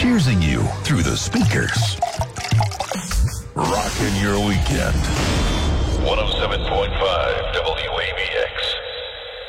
cheersing you through the speakers. Rocking your weekend. 107.5